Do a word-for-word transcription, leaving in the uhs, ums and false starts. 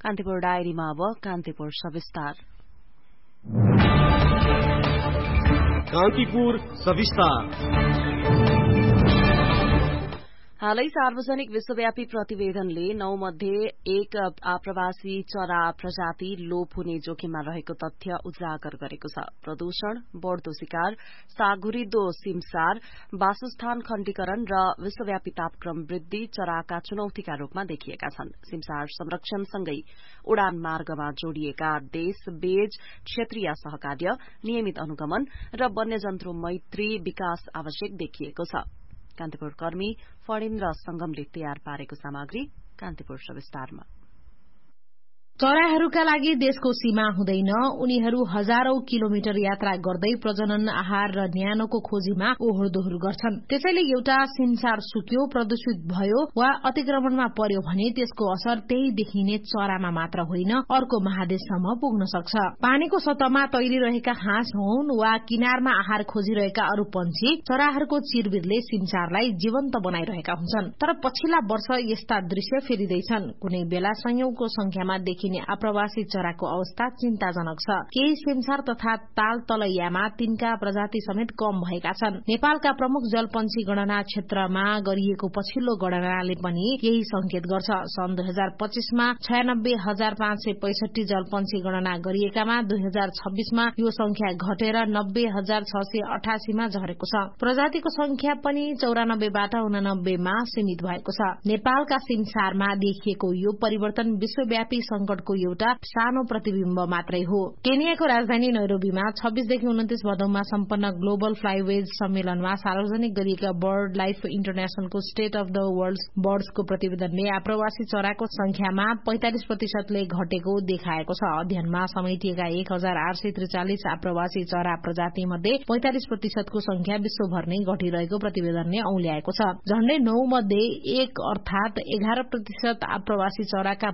कान्तिपुर डायरीमा अब कान्तिपुर सविस्तार। कान्तिपुर सविस्तार। हालै सार्वजनिक विश्वव्यापी प्रतिवेदनले नौ मध्ये एक आप्रवासी चरा प्रजाति लोप हुने जोखिममा रहेको तथ्य उजागर गरेको छ। प्रदूषण, बढ़दो शिकार, सागुरिदो सिमसार, वासस्थान खण्डीकरण र विश्वव्यापी तापक्रम वृद्धि चराका चुनौतीका रूपमा देखिएका छन्। सिमसार संरक्षणसँगै उड़ान मार्गमा जोडिएका देश बेज क्षेत्रीय सहकार्य, नियमित अनुगमन र वन्यजन्तु मैत्री विकास आवश्यक देखिएको छ। कान्तिपुर कर्मी फणिन्द्र संगमले तयार पारेको सामग्री कान्तिपुर सविस्तारमा। चराहरूका लागि देशको सीमा हुँदैन, उनीहरू हजारौं किलोमिटर यात्रा गर्दै प्रजनन, आहार र न्यानोको खोजीमा ओहोर दोहोर गर्छन्। त्यसैले एउटा सिमसार सुक्यो, प्रदूषित भयो वा अतिक्रमणमा पर्यो भने त्यसको असर त्यही देखिने चरामा मात्र होइन, अर्को महादेशसम्म पुग्न सक्छ। पानीको सतहमा तैरिरहेका हाँस हुन् वा किनारमा आहार खोजिरहेका अरू पंक्षी, चराहरूको चिरबिरले सिमसारलाई जीवन्त बनाइरहेका हुन्छन्। तर पछिल्ला वर्ष यस्ता दृश्य फेरिँदैछन्। कुनै बेला संयौंको संख्यामा देखि आप्रवासी चराको अवस्था चिन्ताजनक छ। केही सिमसार तथा ताल तलैयामा तिनका प्रजाति समेत कम भएका छन्। नेपालका प्रमुख जलपन्छी गणना क्षेत्रमा गरिएको पछिल्लो गणनाले पनि यही संकेत गर्छ। सन् दुई हजार पच्चीसमा छयानब्बे हजार पाँच सय पैसठी जलपन्छी गणना गरिएकामा दुई हजार छब्बीसमा यो संख्या घटेर नब्बे हजार छ सय अठासीमा झरेको छ। प्रजातिको संख्या पनि चौरानब्बेबाट उनानब्बेमा सीमित भएको छ। नेपालका सिमसारमा देखिएको यो परिवर्तन विश्वव्यापी संकट को एउटा सानो प्रतिबिम्ब मात्रै हो। केनियाको राजधानी नैरोबीमा छब्बीसदेखि उन्तिस भदौमा सम्पन्न ग्लोबल फ्लाइवेज सम्मेलनमा सार्वजनिक गरिएका bird life इन्टरनेशनलको state of the world बर्ड्सको प्रतिवेदनले आप्रवासी चराको संख्यामा पैंतालिस प्रतिशतले घटेको देखाएको छ। अध्ययनमा समेटिएका एक हजार आठ सय त्रिचालिस आप्रवासी चरा प्रजाति मध्ये पैंतालिस प्रतिशतको संख्या विश्वभर नै घटिरहेको प्रतिवेदनले औल्याएको छ। झण्डै नौ मध्ये एक अर्थात एघार प्रतिशत आप्रवासी चराका